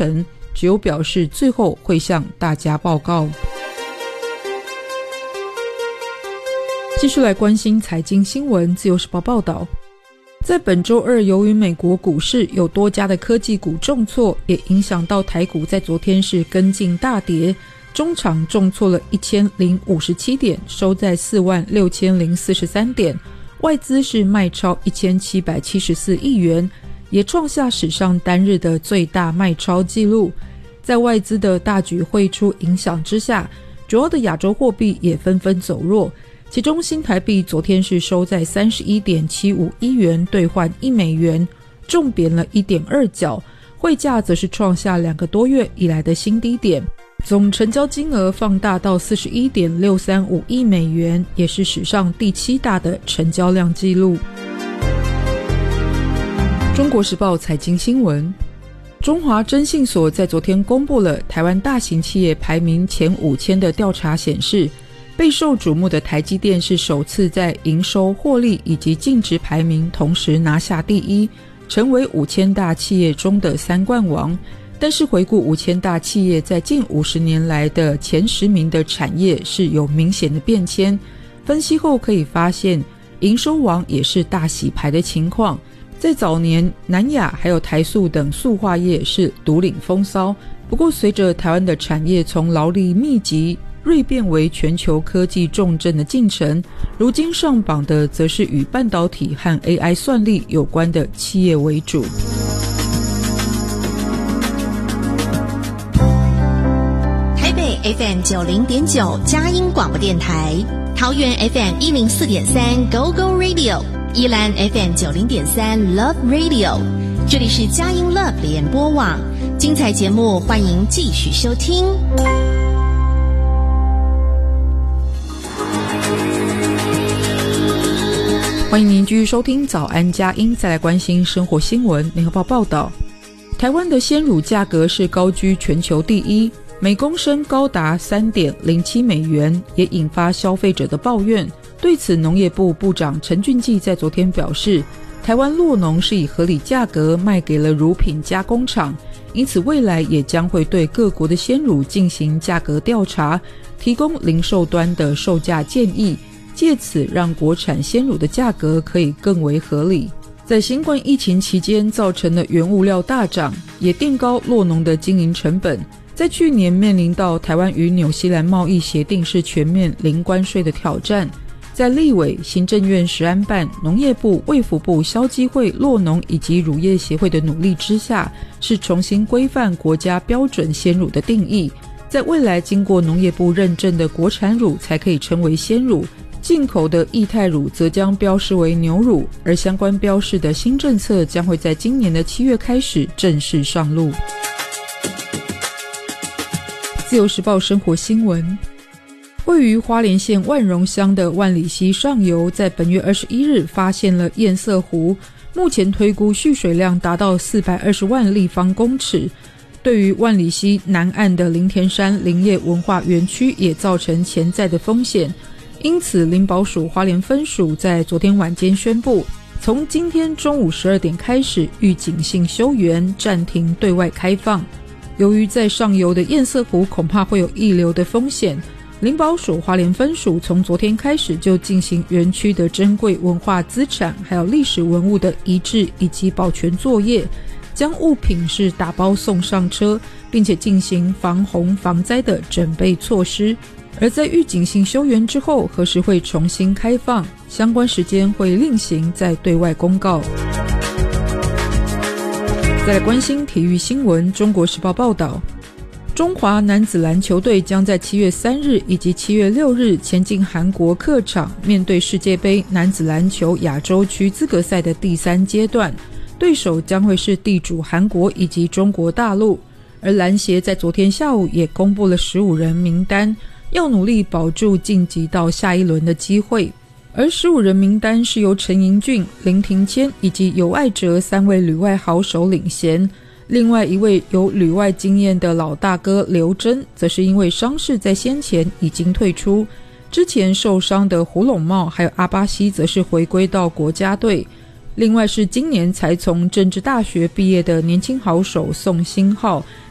成，只有表示最后会向大家报告。继续来关心财经新闻，自由时报报道，在本周二，由于美国股市有多家的科技股重挫，也影响到台股在昨天是跟进大跌，中场重挫了1057点，收在46043点，外资是卖超1774亿元，也创下史上单日的最大卖超纪录。在外资的大举汇出影响之下，主要的亚洲货币也纷纷走弱，其中新台币昨天是收在 31.751 元兑换1美元，重贬了 1.2 角，汇价则是创下2个多月以来的新低点，总成交金额放大到 41.635 亿美元，也是史上第7大的成交量纪录。中国时报财经新闻，中华征信所在昨天公布了台湾大型企业排名前5000的调查显示，备受瞩目的台积电是首次在营收、获利以及净值排名同时拿下第一，成为5000大企业中的3冠王。但是回顾5000大企业在近50年来的前10名的产业是有明显的变迁，分析后可以发现营收王也是大洗牌的情况。在早年，南亚还有台塑等塑化业是独领风骚，不过随着台湾的产业从劳力密集锐变为全球科技重镇的进程，如今上榜的则是与半导体和 AI 算力有关的企业为主。 台北 FM90.9 佳音广播电台，桃园 FM104.3 Go Go Radio， 宜兰 FM90.3 Love Radio， 这里是佳音 Love 联播网，精彩节目欢迎继续收听。 欢迎您继续收听早安佳音，再来关心生活新闻。联合报报道，台湾的鲜乳价格是高居全球第一，每公升高达 3.07 美元，也引发消费者的抱怨。对此，农业部部长陈俊记在昨天表示，台湾酪农是以合理价格卖给了乳品加工厂，因此未来也将会对各国的鲜乳进行价格调查，提供零售端的售价建议，借此让国产鲜乳的价格可以更为合理。在新冠疫情期间造成的原物料大涨，也垫高酪农的经营成本。在去年面临到台湾与纽西兰贸易协定是全面零关税的挑战，在立委、行政院食安办、农业部、卫福部、消基会、酪农以及乳业协会的努力之下，是重新规范国家标准鲜乳的定义。在未来经过农业部认证的国产乳才可以称为鲜乳，进口的液态乳则将标示为牛乳，而相关标示的新政策将会在今年的7月开始正式上路。自由时报生活新闻，位于花莲县万荣乡的万里溪上游在本月21日发现了堰塞湖，目前推估蓄水量达到420万立方公尺，对于万里溪南岸的林田山林业文化园区也造成潜在的风险。因此林保署花莲分署在昨天晚间宣布，从今天中午12点开始预警性休园，暂停对外开放。由于在上游的堰塞湖恐怕会有溢流的风险，林保署花莲分署从昨天开始就进行园区的珍贵文化资产还有历史文物的移置以及保全作业，将物品是打包送上车，并且进行防洪防灾的准备措施。而在预警性休园之后，何时会重新开放，相关时间会另行再对外公告。再来关心体育新闻，中国时报报道，中华男子篮球队将在7月3日以及7月6日前进韩国客场，面对世界杯男子篮球亚洲区资格赛的第3阶段，对手将会是地主韩国以及中国大陆。而篮协在昨天下午也公布了15人名单，要努力保住晋级到下一轮的机会。而15人名单是由陈盈俊、林庭谦以及尤爱哲3位旅外好手领衔，另外一位有旅外经验的老大哥刘真，则是因为伤势在先前已经退出，之前受伤的胡龙茂还有阿巴西则是回归到国家队。另外是今年才从政治大学毕业的年轻好手宋新浩，